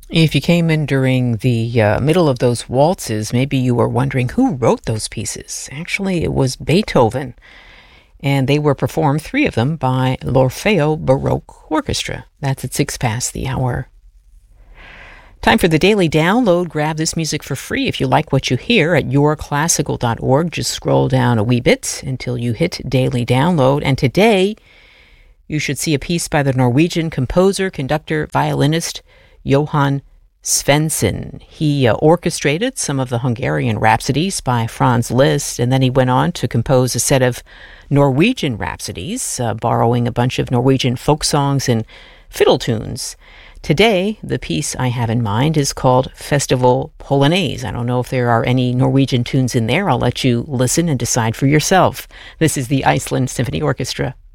If you came in during the middle of those waltzes, maybe you were wondering who wrote those pieces. Actually, it was Beethoven, and they were performed, three of them, by l'Orfeo Baroque Orchestra. That's at 6 past the hour. Time for the daily download. Grab this music for free if you like what you hear at yourclassical.org. Just scroll down a wee bit until you hit daily download. And today, you should see a piece by the Norwegian composer, conductor, violinist, Johan Svensson. He orchestrated some of the Hungarian rhapsodies by Franz Liszt, and then he went on to compose a set of Norwegian rhapsodies, borrowing a bunch of Norwegian folk songs and fiddle tunes. Today, the piece I have in mind is called Festival Polonaise. I don't know if there are any Norwegian tunes in there. I'll let you listen and decide for yourself. This is the Iceland Symphony Orchestra.